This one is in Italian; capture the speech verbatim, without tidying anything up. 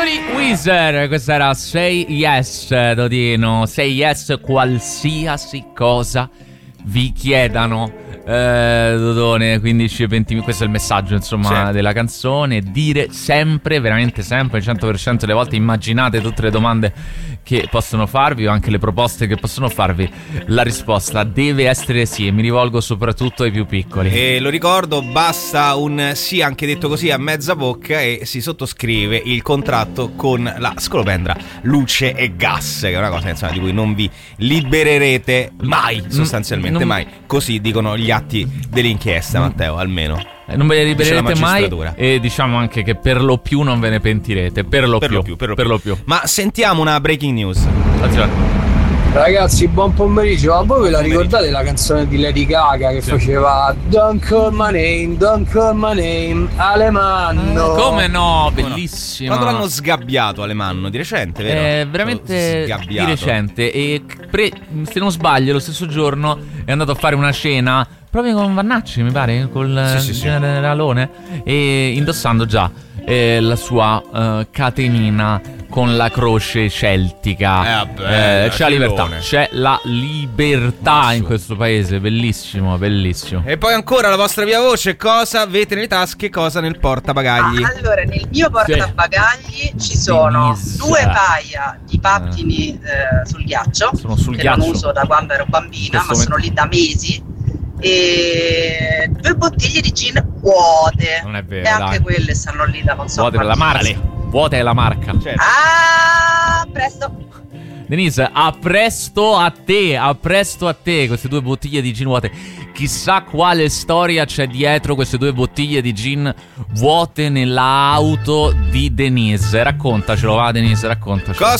Signori, Weezer, questa era Say Yes, Dodino. Say yes qualsiasi cosa vi chiedano. Eh, Dodone, quindici e venti. Questo è il messaggio, insomma, sì, della canzone. Dire sempre, veramente sempre, il cento per cento delle volte. Immaginate tutte le domande che possono farvi, o anche le proposte che possono farvi. La risposta deve essere sì, e mi rivolgo soprattutto ai più piccoli. E lo ricordo, basta un sì, anche detto così a mezza bocca, e si sottoscrive il contratto con la Scolopendra Luce e Gas, che è una cosa, insomma, di cui non vi libererete mai, sostanzialmente non... mai. Così dicono gli atti dell'inchiesta, Matteo, almeno. Non ve ne libererete mai, e diciamo anche che per lo più non ve ne pentirete. Per lo, per più, lo più, per lo per più. lo più. Ma sentiamo una breaking news. Ragazzi, buon pomeriggio. Ma voi ve la ricordate la canzone di Lady Gaga che sì. faceva Don't call my name, don't call my name, Alemanno? Come no, bellissimo. Quando l'hanno sgabbiato Alemanno? Di recente, vero? È veramente di recente. E pre- se non sbaglio, lo stesso giorno è andato a fare una cena proprio con Vannacci, mi pare, col sì, sì, generalone, sì. E indossando già eh, la sua uh, catenina con la croce celtica. Eh, vabbè, eh, c'è la libertà, c'è la libertà in questo paese, bellissimo, bellissimo. E poi ancora la vostra via voce, cosa avete nelle tasche, cosa nel portabagagli? Ah, allora, nel mio portabagagli ci sono Denise. due paia di pattini eh, sul ghiaccio. Sono sul che ghiaccio. non uso da quando ero bambina, ma momento. sono lì da mesi. E due bottiglie di gin vuote. Non è vero, e anche dai. quelle stanno lì da non so vuote, la marca. Vuota è la marca. Certo. Ah, presto. Denise, a presto a te, a presto a te, queste due bottiglie di gin vuote. Chissà quale storia c'è dietro queste due bottiglie di gin vuote nell'auto di Denise. Raccontacelo, va Denise, raccontacelo. Cosa